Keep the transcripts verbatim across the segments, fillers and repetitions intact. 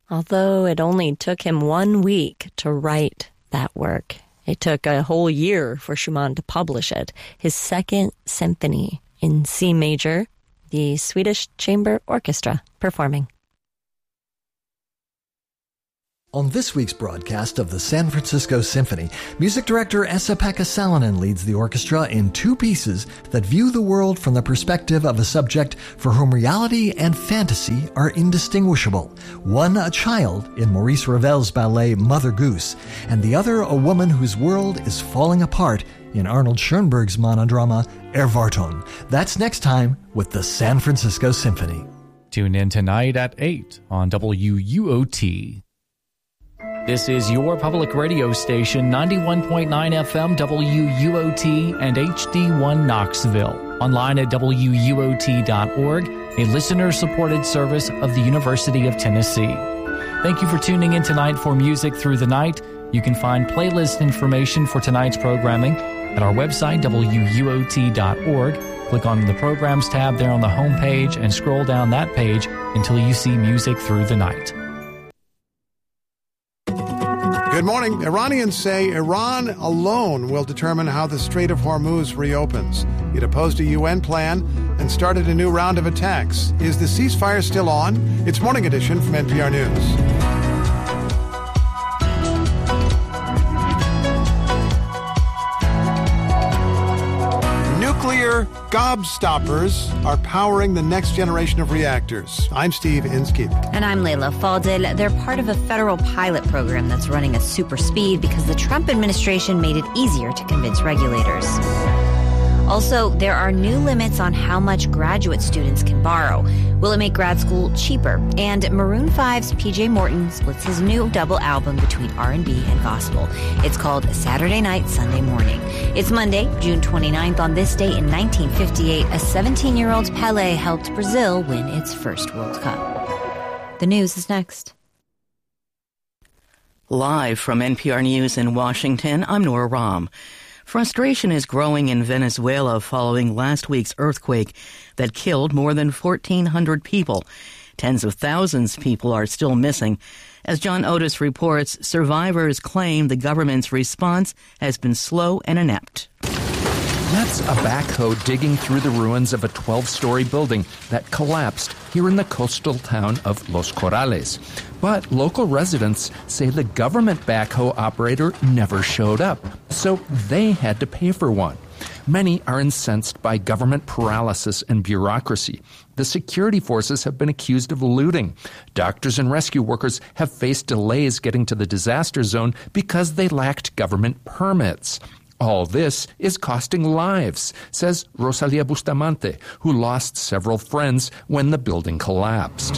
although it only took him one week to write that work. It took a whole year for Schumann to publish it, his second symphony in C major, the Swedish Chamber Orchestra performing. On this week's broadcast of the San Francisco Symphony, music director Esa-Pekka Salonen leads the orchestra in two pieces that view the world from the perspective of a subject for whom reality and fantasy are indistinguishable. One a child in Maurice Ravel's ballet Mother Goose, and the other a woman whose world is falling apart in Arnold Schoenberg's monodrama Erwartung. That's next time with the San Francisco Symphony. Tune in tonight at eight on W U O T. This is your public radio station, ninety-one point nine F M W U O T and H D one Knoxville. Online at W U O T dot org, a listener-supported service of the University of Tennessee. Thank you for tuning in tonight for Music Through the Night. You can find playlist information for tonight's programming at our website, W U O T dot org. Click on the Programs tab there on the home page and scroll down that page until you see Music Through the Night. Good morning. Iranians say Iran alone will determine how the Strait of Hormuz reopens. It opposed a U N plan and started a new round of attacks. Is the ceasefire still on? It's Morning Edition from N P R News. Nuclear gobstoppers are powering the next generation of reactors. I'm Steve Inskeep. And I'm Layla Faldil. They're part of a federal pilot program that's running at super speed because the Trump administration made it easier to convince regulators. Also, there are new limits on how much graduate students can borrow. Will it make grad school cheaper? And Maroon five's P J Morton splits his new double album between R and B and gospel. It's called Saturday Night, Sunday Morning. It's Monday, June twenty-ninth. On this day in nineteen fifty-eight, a seventeen-year-old Pelé helped Brazil win its first World Cup. The news is next. Live from N P R News in Washington, I'm Nora Rahm. Frustration is growing in Venezuela following last week's earthquake that killed more than fourteen hundred people. Tens of thousands of people are still missing. As John Otis reports, survivors claim the government's response has been slow and inept. That's a backhoe digging through the ruins of a twelve-story building that collapsed here in the coastal town of Los Corrales. But local residents say the government backhoe operator never showed up, so they had to pay for one. Many are incensed by government paralysis and bureaucracy. The security forces have been accused of looting. Doctors and rescue workers have faced delays getting to the disaster zone because they lacked government permits. All this is costing lives, says Rosalia Bustamante, who lost several friends when the building collapsed.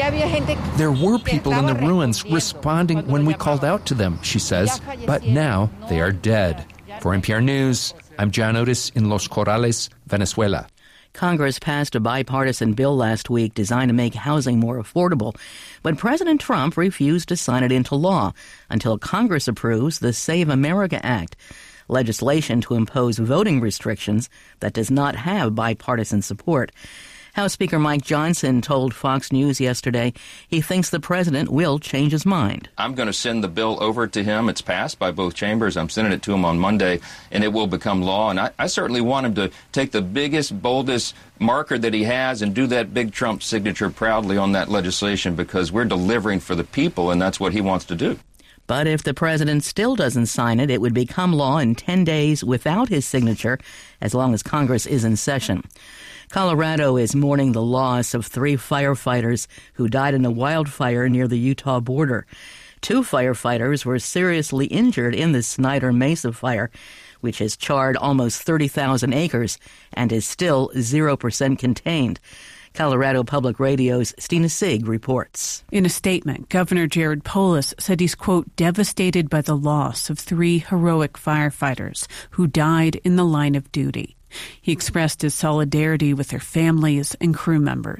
There were people in the ruins responding when we called out to them, she says, but now they are dead. For N P R News, I'm John Otis in Los Corrales, Venezuela. Congress passed a bipartisan bill last week designed to make housing more affordable, but President Trump refused to sign it into law until Congress approves the Save America Act, legislation to impose voting restrictions that does not have bipartisan support. House Speaker Mike Johnson told Fox News yesterday he thinks the president will change his mind. I'm going to send the bill over to him. It's passed by both chambers. I'm sending it to him on Monday, and it will become law. And I, I certainly want him to take the biggest, boldest marker that he has and do that big Trump signature proudly on that legislation, because we're delivering for the people, and that's what he wants to do. But if the president still doesn't sign it, it would become law in ten days without his signature, as long as Congress is in session. Colorado is mourning the loss of three firefighters who died in a wildfire near the Utah border. Two firefighters were seriously injured in the Snyder Mesa fire, which has charred almost thirty thousand acres and is still zero percent contained. Colorado Public Radio's Stina Sig reports. In a statement, Governor Jared Polis said he's, quote, devastated by the loss of three heroic firefighters who died in the line of duty. He expressed his solidarity with their families and crew members.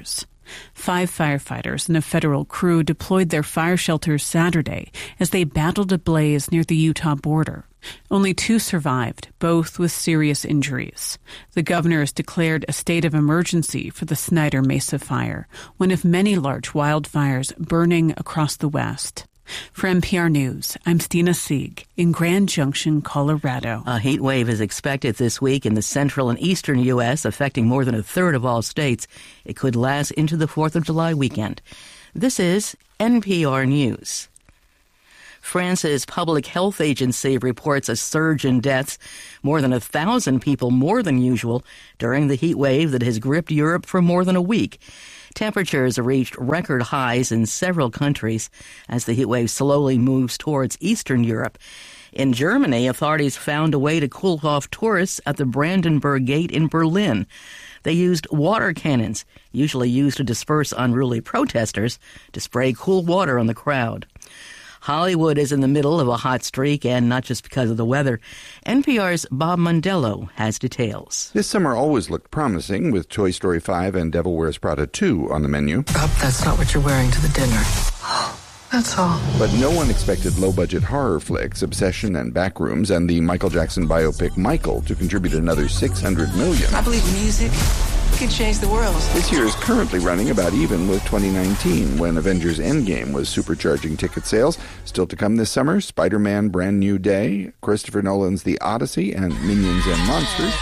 Five firefighters and a federal crew deployed their fire shelters Saturday as they battled a blaze near the Utah border. Only two survived, both with serious injuries. The governor has declared a state of emergency for the Snyder Mesa fire, one of many large wildfires burning across the West. For N P R News, I'm Stina Sieg in Grand Junction, Colorado. A heat wave is expected this week in the central and eastern U S, affecting more than a third of all states. It could last into the fourth of July weekend. This is N P R News. France's public health agency reports a surge in deaths, more than a thousand people more than usual, during the heat wave that has gripped Europe for more than a week. Temperatures reached record highs in several countries as the heat wave slowly moves towards Eastern Europe. In Germany, authorities found a way to cool off tourists at the Brandenburg Gate in Berlin. They used water cannons, usually used to disperse unruly protesters, to spray cool water on the crowd. Hollywood is in the middle of a hot streak, and not just because of the weather. N P R's Bob Mondello has details. This summer always looked promising, with Toy Story five and Devil Wears Prada two on the menu. I hope that's not what you're wearing to the dinner. That's all. But no one expected low-budget horror flicks, Obsession and Backrooms, and the Michael Jackson biopic Michael to contribute another six hundred million dollars. I believe music can change the world. This year is currently running about even with twenty nineteen, when Avengers Endgame was supercharging ticket sales. Still to come this summer, Spider-Man Brand New Day, Christopher Nolan's The Odyssey, and Minions and Monsters,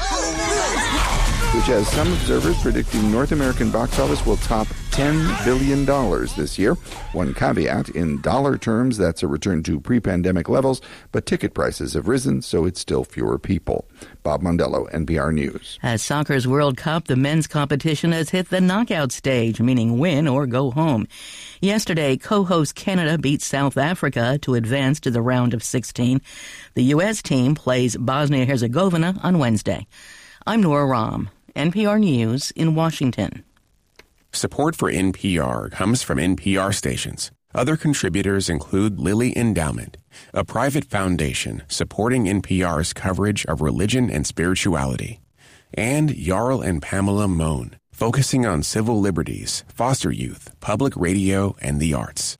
which has some observers predicting North American box office will top ten billion dollars this year. One caveat, in dollar terms, that's a return to pre-pandemic levels, but ticket prices have risen, so it's still fewer people. Bob Mondello, N P R News. At soccer's World Cup, the men's competition has hit the knockout stage, meaning win or go home. Yesterday, co-host Canada beat South Africa to advance to the round of sixteen. The U S team plays Bosnia-Herzegovina on Wednesday. I'm Nora Rahm, N P R News in Washington. Support for N P R comes from N P R stations. Other contributors include Lilly Endowment, a private foundation supporting N P R's coverage of religion and spirituality, and Jarl and Pamela Mohn, focusing on civil liberties, foster youth, public radio, and the arts.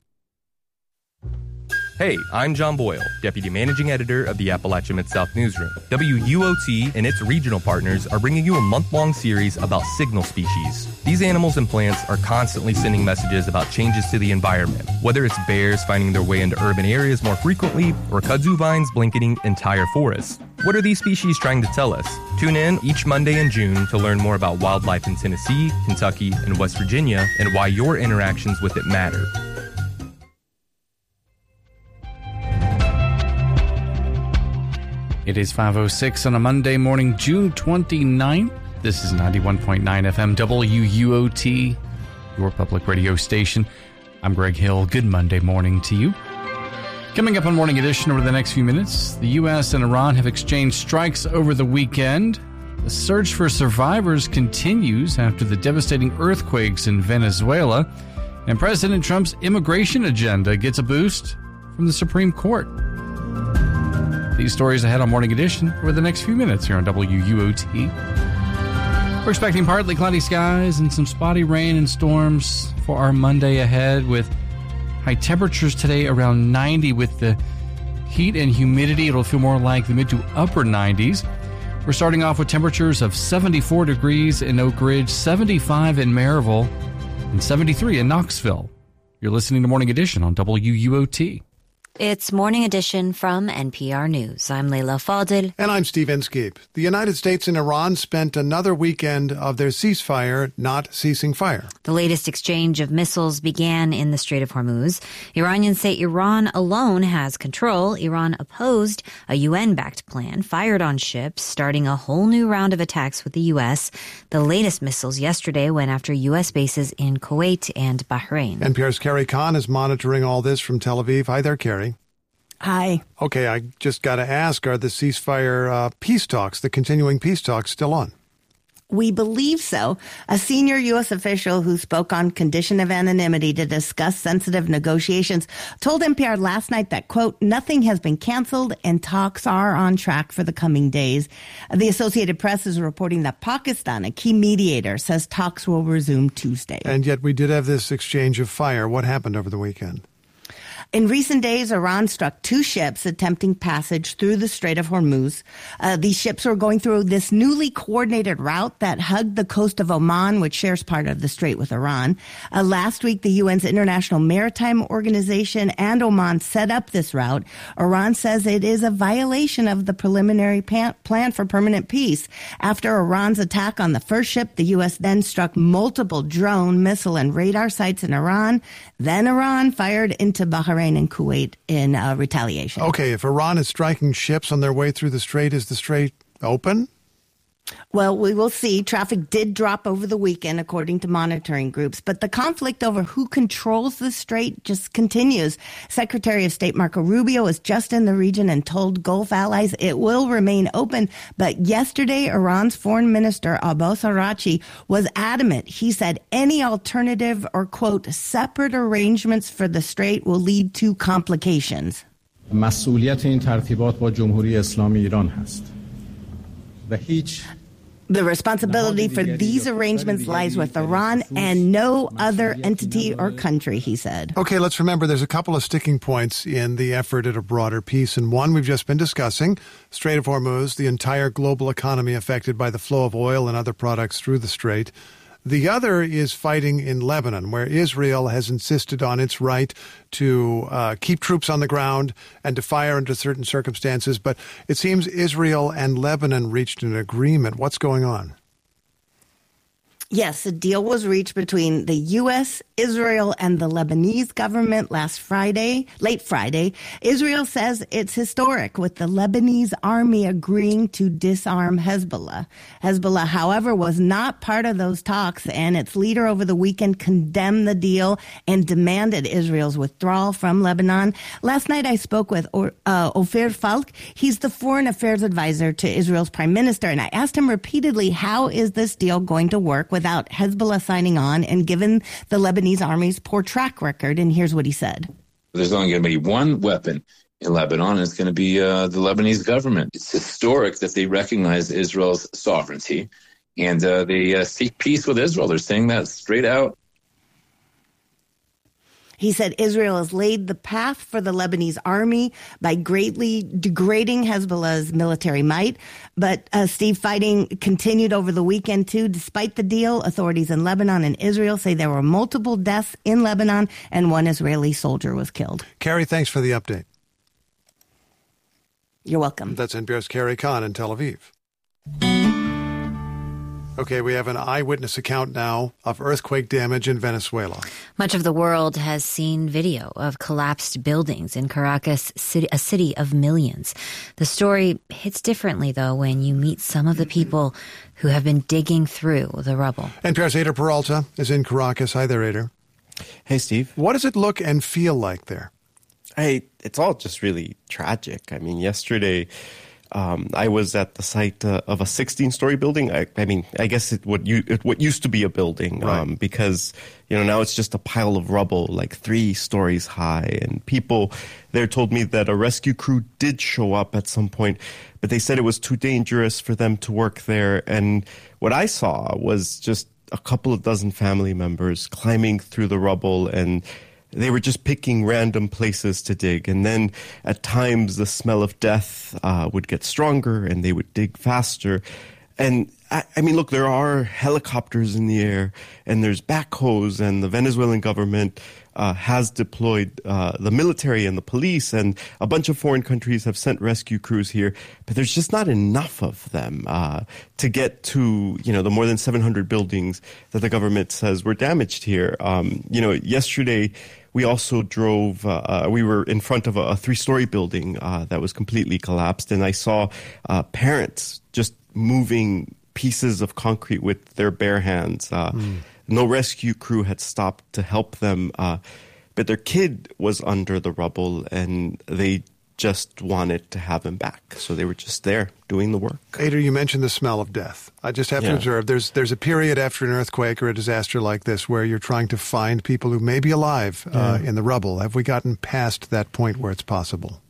Hey, I'm John Boyle, Deputy Managing Editor of the Appalachia Mid-South Newsroom. W U O T and its regional partners are bringing you a month-long series about signal species. These animals and plants are constantly sending messages about changes to the environment, whether it's bears finding their way into urban areas more frequently or kudzu vines blanketing entire forests. What are these species trying to tell us? Tune in each Monday in June to learn more about wildlife in Tennessee, Kentucky, and West Virginia and why your interactions with it matter. It is five oh six on a Monday morning, June twenty-ninth. This is ninety-one point nine F M W U O T, your public radio station. I'm Greg Hill. Good Monday morning to you. Coming up on Morning Edition over the next few minutes, the U S and Iran have exchanged strikes over the weekend. The search for survivors continues after the devastating earthquakes in Venezuela. And President Trump's immigration agenda gets a boost from the Supreme Court. These stories ahead on Morning Edition over the next few minutes here on W U O T. We're expecting partly cloudy skies and some spotty rain and storms for our Monday ahead, with high temperatures today around ninety. With the heat and humidity, it'll feel more like the mid to upper nineties. We're starting off with temperatures of seventy-four degrees in Oak Ridge, seventy-five in Maryville, and seventy-three in Knoxville. You're listening to Morning Edition on W U O T. It's Morning Edition from N P R News. I'm Leila Fadil. And I'm Steve Inskeep. The United States and Iran spent another weekend of their ceasefire not ceasing fire. The latest exchange of missiles began in the Strait of Hormuz. Iranians say Iran alone has control. Iran opposed a U N-backed plan fired on ships, starting a whole new round of attacks with the U S. The latest missiles yesterday went after U S bases in Kuwait and Bahrain. N P R's Carrie Kahn is monitoring all this from Tel Aviv. Hi there, Carrie. Hi. Okay, I just got to ask, are the ceasefire uh, peace talks, the continuing peace talks, still on? We believe so. A senior U S official who spoke on condition of anonymity to discuss sensitive negotiations told N P R last night that, quote, nothing has been canceled and talks are on track for the coming days. The Associated Press is reporting that Pakistan, a key mediator, says talks will resume Tuesday. And yet we did have this exchange of fire. What happened over the weekend? In recent days, Iran struck two ships attempting passage through the Strait of Hormuz. Uh, these ships were going through this newly coordinated route that hugged the coast of Oman, which shares part of the strait with Iran. Uh, last week, the U N's International Maritime Organization and Oman set up this route. Iran says it is a violation of the preliminary pan- plan for permanent peace. After Iran's attack on the first ship, the U S then struck multiple drone, missile, and radar sites in Iran. Then Iran fired into Bahrain and Kuwait in uh, retaliation. Okay, if Iran is striking ships on their way through the strait, is the strait open? Well, we will see. Traffic did drop over the weekend, according to monitoring groups, but the conflict over who controls the strait just continues. Secretary of State Marco Rubio was just in the region and told Gulf allies it will remain open. But yesterday, Iran's Foreign Minister Abbas Araghchi was adamant. He said any alternative or, quote, separate arrangements for the strait will lead to complications. مسئولیت این ترتیبات با جمهوری اسلامی ایران هست. و هیچ The responsibility for these arrangements lies with Iran and no other entity or country, he said. Okay, let's remember there's a couple of sticking points in the effort at a broader peace. And one we've just been discussing, Strait of Hormuz, the entire global economy affected by the flow of oil and other products through the strait. The other is fighting in Lebanon, where Israel has insisted on its right to uh, keep troops on the ground and to fire under certain circumstances. But it seems Israel and Lebanon reached an agreement. What's going on? Yes, a deal was reached between the U S, Israel, and the Lebanese government last Friday, late Friday. Israel says it's historic, with the Lebanese army agreeing to disarm Hezbollah. Hezbollah, however, was not part of those talks, and its leader over the weekend condemned the deal and demanded Israel's withdrawal from Lebanon. Last night I spoke with uh, Ofer Falk. He's the foreign affairs advisor to Israel's prime minister, and I asked him repeatedly, how is this deal going to work without Hezbollah signing on, and given the Lebanese army's poor track record? And here's what he said. There's only going to be one weapon in Lebanon, and it's going to be uh, the Lebanese government. It's historic that they recognize Israel's sovereignty, and uh, they uh, seek peace with Israel. They're saying that straight out. He said Israel has laid the path for the Lebanese army by greatly degrading Hezbollah's military might. But, uh, Steve, fighting continued over the weekend, too. Despite the deal, authorities in Lebanon and Israel say there were multiple deaths in Lebanon and one Israeli soldier was killed. Carrie, thanks for the update. You're welcome. That's N P R's Carrie Kahn in Tel Aviv. Okay, we have an eyewitness account now of earthquake damage in Venezuela. Much of the world has seen video of collapsed buildings in Caracas, city, a city of millions. The story hits differently, though, when you meet some of the people who have been digging through the rubble. N P R's Ader Peralta is in Caracas. Hi there, Ader. Hey, Steve. What does it look and feel like there? Hey, it's all just really tragic. I mean, yesterday Um, I was at the site uh, of a sixteen-story building. I, I mean, I guess it what you it, what used to be a building, right. um, because you know now it's just a pile of rubble, like three stories high. And people there told me that a rescue crew did show up at some point, but they said it was too dangerous for them to work there. And what I saw was just a couple of dozen family members climbing through the rubble, and they were just picking random places to dig. And then at times the smell of death uh, would get stronger and they would dig faster. And I, I mean, look, there are helicopters in the air and there's backhoes, and the Venezuelan government uh, has deployed uh, the military and the police, and a bunch of foreign countries have sent rescue crews here. But there's just not enough of them uh, to get to, you know, the more than seven hundred buildings that the government says were damaged here. Um, you know, yesterday we also drove, uh, uh, we were in front of a, a three-story building uh, that was completely collapsed, and I saw uh, parents just moving pieces of concrete with their bare hands. Uh, mm. No rescue crew had stopped to help them, uh, but their kid was under the rubble, and they just wanted to have him back. So they were just there doing the work. Ader, you mentioned the smell of death. I just have yeah. to observe, there's there's a period after an earthquake or a disaster like this where you're trying to find people who may be alive uh, yeah. in the rubble. Have we gotten past that point where it's possible?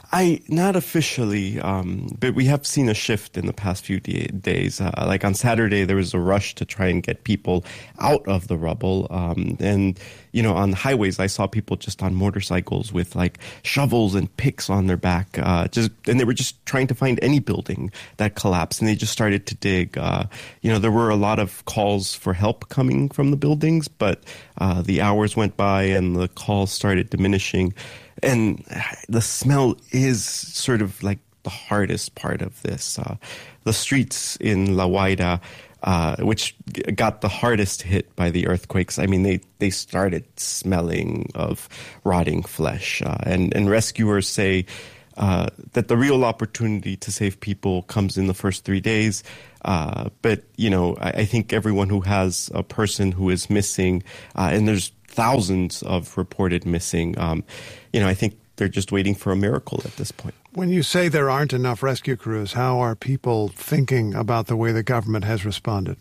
I not officially, um, but we have seen a shift in the past few de- days. Uh, like on Saturday, there was a rush to try and get people out of the rubble. Um, and, you know, on the highways, I saw people just on motorcycles with like shovels and picks on their back. Uh, just and they were just trying to find any building that collapsed, and they just started to dig. Uh, you know, there were a lot of calls for help coming from the buildings, but uh, the hours went by and the calls started diminishing. And the smell is sort of like the hardest part of this. Uh, the streets in La Guaira, uh, which got the hardest hit by the earthquakes, I mean, they, they started smelling of rotting flesh. Uh, and, and rescuers say uh, that the real opportunity to save people comes in the first three days. Uh, but, you know, I, I think everyone who has a person who is missing, uh, and there's thousands of reported missing. Um, you know, I think they're just waiting for a miracle at this point. When you say there aren't enough rescue crews, how are people thinking about the way the government has responded?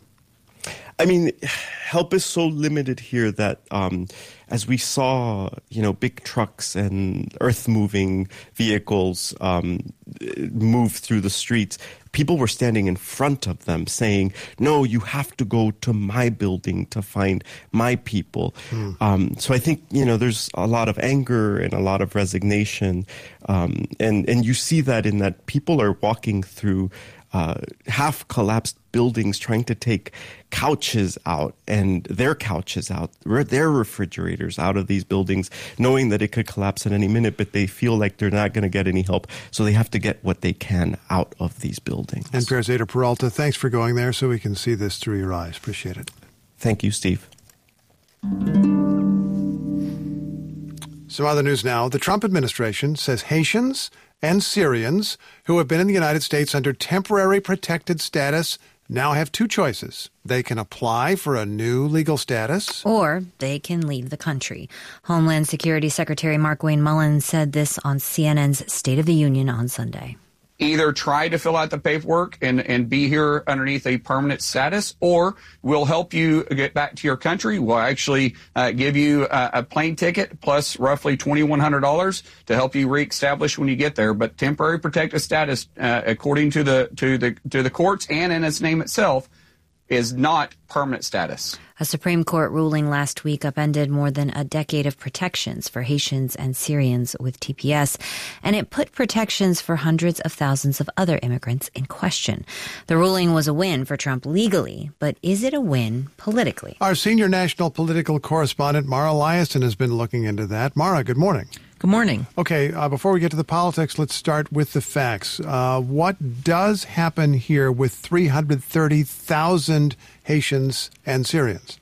I mean, help is so limited here that um, as we saw, you know, big trucks and earth-moving vehicles um, move through the streets, people were standing in front of them saying, no, you have to go to my building to find my people. Mm. Um, so I think, you know, there's a lot of anger and a lot of resignation. Um, and, and you see that in that people are walking through uh, half-collapsed buildings trying to take couches out and their couches out, their refrigerators out of these buildings, knowing that it could collapse at any minute, but they feel like they're not going to get any help, so they have to get what they can out of these buildings. N P R's Ader Peralta, thanks for going there so we can see this through your eyes. Appreciate it. Thank you, Steve. Some other news now. The Trump administration says Haitians and Syrians who have been in the United States under temporary protected status now have two choices. They can apply for a new legal status, or they can leave the country. Homeland Security Secretary Markwayne Mullin said this on C N N's State of the Union on Sunday. Either try to fill out the paperwork and, and be here underneath a permanent status, or we'll help you get back to your country. We'll actually uh, give you a, a plane ticket plus roughly twenty-one hundred dollars to help you reestablish when you get there. But temporary protected status, uh, according to the to the to the courts and in its name itself, is not permanent status. A Supreme Court ruling last week upended more than a decade of protections for Haitians and Syrians with T P S, and it put protections for hundreds of thousands of other immigrants in question. The ruling was a win for Trump legally, but is it a win politically? Our senior national political correspondent, Mara Liasson, has been looking into that. Mara, good morning. Good morning. Okay, uh, before we get to the politics, let's start with the facts. Uh, what does happen here with three hundred thirty thousand Haitians and Syrians?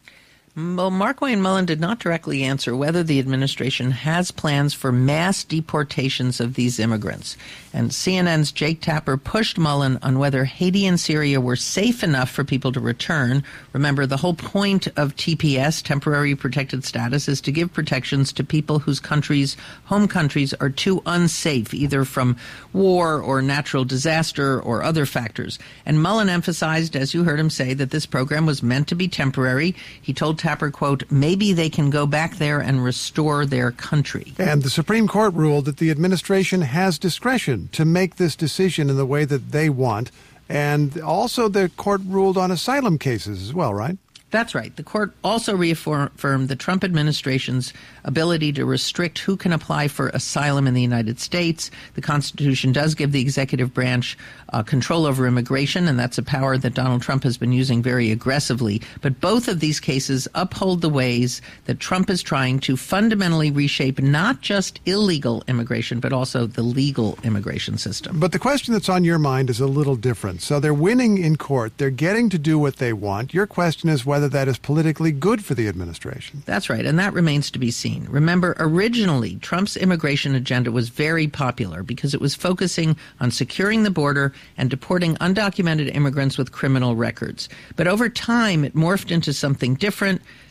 Well, Markwayne Mullin did not directly answer whether the administration has plans for mass deportations of these immigrants. And C N N's Jake Tapper pushed Mullin on whether Haiti and Syria were safe enough for people to return. Remember, the whole point of T P S, temporary protected status, is to give protections to people whose countries, home countries, are too unsafe, either from war or natural disaster or other factors. And Mullin emphasized, as you heard him say, that this program was meant to be temporary. He told Tapper, quote, maybe they can go back there and restore their country. And the Supreme Court ruled that the administration has discretion to make this decision in the way that they want. And also the court ruled on asylum cases as well, right? That's right. The court also reaffirmed the Trump administration's ability to restrict who can apply for asylum in the United States. The Constitution does give the executive branch uh, control over immigration, and that's a power that Donald Trump has been using very aggressively. But both of these cases uphold the ways that Trump is trying to fundamentally reshape not just illegal immigration, but also the legal immigration system. But the question that's on your mind is a little different. So they're winning in court. They're getting to do what they want. Your question is whether that is politically good for the administration. That's right, and that remains to be seen. Remember, originally, Trump's immigration agenda was very popular because it was focusing on securing the border and deporting undocumented immigrants with criminal records. But over time, it morphed into something different,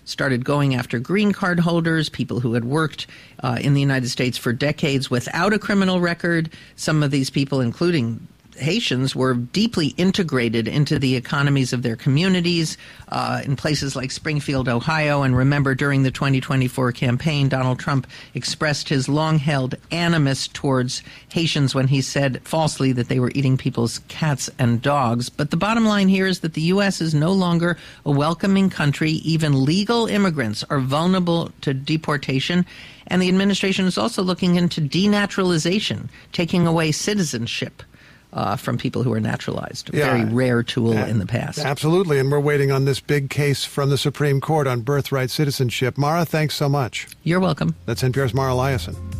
started going after green card holders, people who had worked uh, in the United States for decades without a criminal record. Some of these people, including Haitians, were deeply integrated into the economies of their communities uh, in places like Springfield, Ohio. And remember, during the twenty twenty-four campaign, Donald Trump expressed his long-held animus towards Haitians when he said falsely that they were eating people's cats and dogs. But the bottom line here is that the U S is no longer a welcoming country. Even legal immigrants are vulnerable to deportation. And the administration is also looking into denaturalization, taking away citizenship Uh, from people who are naturalized. A Yeah. very rare tool Uh, in the past. Absolutely, and we're waiting on this big case from the Supreme Court on birthright citizenship. Mara, thanks so much. You're welcome. That's N P R's Mara Liasson.